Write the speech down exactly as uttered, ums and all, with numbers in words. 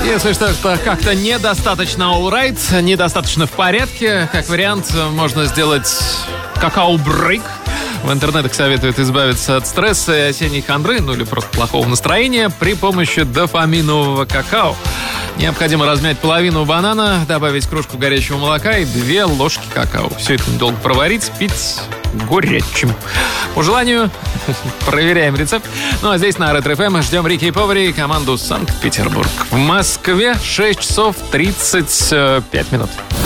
Если что-то как-то недостаточно all right, недостаточно в порядке, как вариант, можно сделать какао-брейк. В интернетах советуют избавиться от стресса и осенней хандры, ну или просто плохого настроения, при помощи дофаминового какао. Необходимо размять половину банана, добавить кружку горячего молока и две ложки какао. Все это недолго проварить, пить горячим. По желанию, проверяем рецепт. Ну а здесь на Ретро эф эм ждем Рики и Повари и команду Санкт-Петербург. В Москве шесть часов тридцать пять минут.